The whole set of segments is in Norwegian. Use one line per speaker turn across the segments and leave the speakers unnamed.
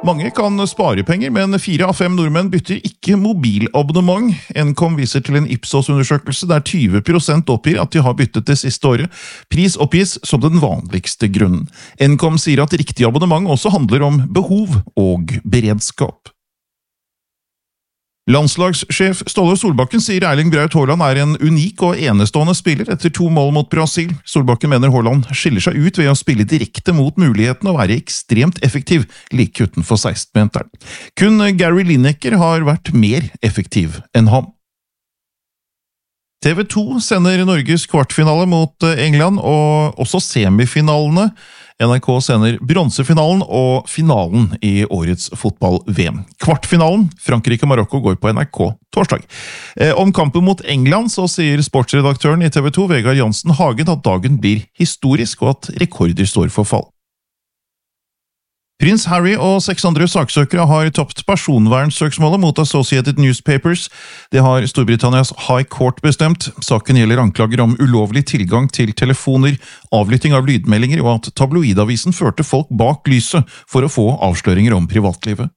Mange kan spare penger, men 4 av 5 nordmenn bytter ikke mobilabonnement. Nkom viser til en Ipsos-undersøkelse der 20% oppgir at de har byttet det siste året. Pris oppgis som den vanligste grunnen. Nkom sier at riktig abonnement også handler om behov og beredskap. Landslagssjef Ståle Solbakken sier Erling Braut Haaland en unik og enestående spiller etter 2 mål mot Brasil. Solbakken mener Haaland skiller seg ut ved å spille direkte mot muligheten og være ekstremt effektiv like utenfor 16-meteren. Kun Gary Lineker har vært mer effektiv enn ham. TV 2 sender Norges kvartfinale mot England og også semifinalene. NRK sender bronsefinalen og finalen i årets fotball-VM. Kvartfinalen, Frankrike-Marokko, går på NRK torsdag. Om kampen mot England så sier sportsredaktøren i TV 2, Vegard Jansen Hagen, at dagen blir historisk og at rekorder står for fall. Prins Harry og 6 andre saksøkere har tapt personvernsøksmålet mot Associated Newspapers. Det har Storbritannias High Court bestemt. Saken gjelder anklager om ulovlig tilgang til telefoner, avlytting av lydmeldinger og at tabloidavisen førte folk bak lyset for å få avsløringer om privatlivet.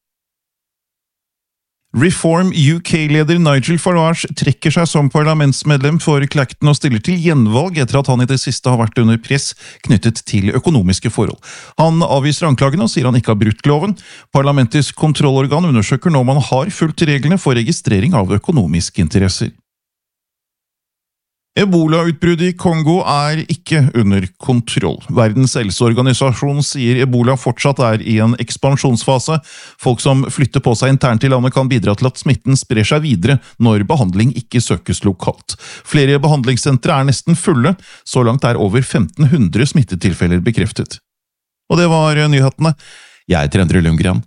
Reform UK-leder Nigel Farage trekker seg som parlamentsmedlem for Clacton og stiller til gjenvalg etter at han i det siste har vært under press knyttet til økonomiske forhold. Han avviser anklagene og sier han ikke har brutt loven. Parlamentets kontrollorgan undersøker nå om han har fulgt reglene for registrering av økonomiske interesser. Ebola-utbruddet i Kongo ikke under kontroll. Verdens helseorganisasjon sier Ebola fortsatt i en ekspansjonsfase. Folk som flytter på seg internt i landet kan bidra til at smitten sprer seg videre når behandling ikke søkes lokalt. Flere behandlingssentre nesten fulle. Så langt over 1500 smittetilfeller bekreftet. Og det var nyhetene. Jeg heter Endre Lundgren.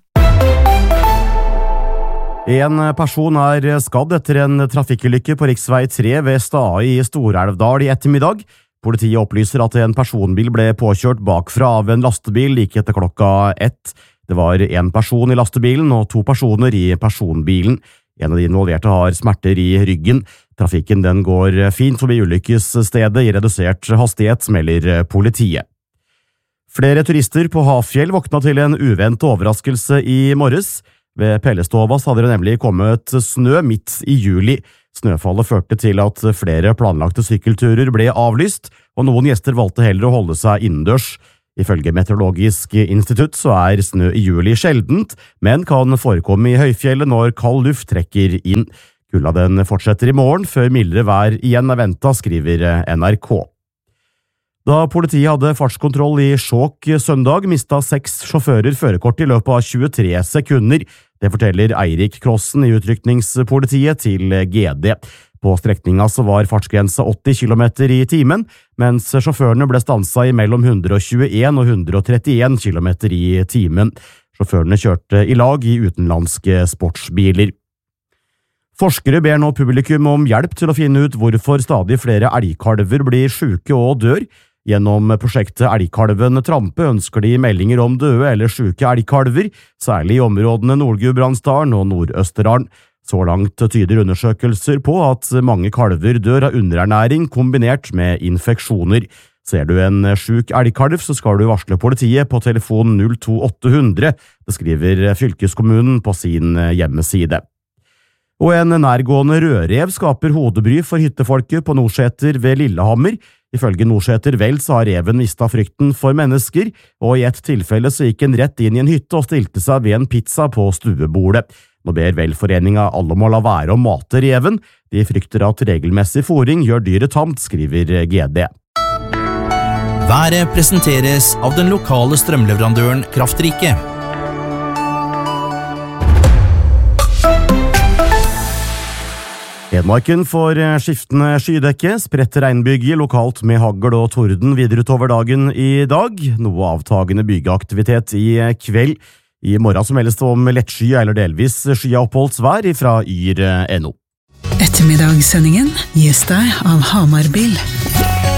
En person skadd etter en trafikkulykke på riksvei 3 ved Stae i Stor-Elvdal i ettermiddag. Politiet opplyser at en personbil ble påkjørt bakfra av en lastebil like etter klokka 1. Det var en person i lastebilen og 2 personer i personbilen. En av de involverte har smerter i ryggen. Trafikken den går fint forbi ulykkesstedet i redusert hastighet, melder politiet. Flere turister på Hafjell våkna til en uventet overraskelse i morges. Ved Pellestovas hadde det nemlig kommet snø midt i juli. Snøfallet førte til at flere planlagte sykkelturer ble avlyst, og noen gjester valgte heller å holde seg innendørs. Ifølge Meteorologisk institutt så snø i juli sjeldent, men kan forekomme i høyfjellet når kald luft trekker inn. Kulda den fortsetter i morgen, før mildere vær igjen ventet, skriver NRK. Da politiet hadde fartskontroll i Skjåk søndag, mistet 6 sjåfører førerkort i løpet av 23 sekunder. Det forteller Eirik Krossen i utrykningspolitiet til GD. På strekninga så var fartsgrensa 80 km i timen, mens sjåførene ble stanset i mellom 121 og 131 km i timen. Sjåførene kjørte i lag i utenlandske sportsbiler. Forskere ber nå publikum om hjelp til å finne ut hvorfor stadig flere elgkalver blir syke og dør. Gjennom prosjektet Elgkalven Trampe ønsker de meldinger om døde eller syke elgkalver, særlig i områdene Nord-Gudbrandsdalen og Nord-Østerdalen. Så langt tyder undersøkelser på at mange kalver dør av underernæring kombinert med infeksjoner. Ser du en syk elgkalv, så skal du varsle politiet på telefon 02800, det skriver fylkeskommunen på sin hjemmeside. Og en nærgående rødrev skaper hodebry for hyttefolket på Nordseter ved Lillehammer. Ifølge Nordseter Vel så har reven mistet frykten for mennesker, og i et tilfelle så gikk en rett inn i en hytte og stilte seg ved en pizza på stuebordet. Nå ber Velforeninga alle om å la være å mate reven. De frykter at regelmessig fôring gjør dyret tamt, skriver GD.
Været presenteres av den lokale strømleverandøren Kraftrike.
Hedmarken får skiftende skydekke, spredt regnbyge lokalt med hagl og torden videre utover dagen i dag. Noe avtagende bygeaktivitet i kveld. I morgen så meldes det om lettsky eller delvis skya oppholdsvær fra yr.no.
Ettermiddagssendingen gis deg av Hamarbil.